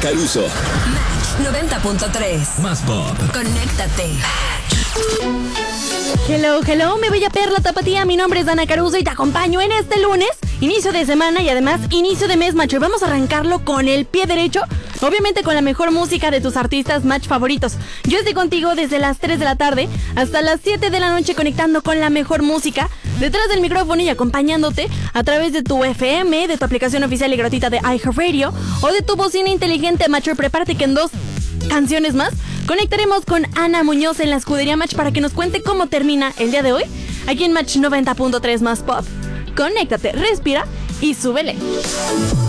Caruso. Match 90.3. Más pop. Conéctate. Hello, mi bella perla tapatía. Mi nombre es Dana Caruso y te acompaño en este lunes, inicio de semana y además inicio de mes, macho. Y vamos a arrancarlo con el pie derecho, obviamente con la mejor música de tus artistas match favoritos. Yo estoy contigo desde las 3 de la tarde hasta las 7 de la noche conectando con la mejor música detrás del micrófono y acompañándote a través de tu FM, de tu aplicación oficial y gratuita de iHeartRadio o de tu bocina inteligente, macho. Prepárate que en 2 canciones más conectaremos con Ana Muñoz en la escudería Match para que nos cuente cómo termina el día de hoy aquí en Match 90.3 más pop. Conéctate, respira y súbele.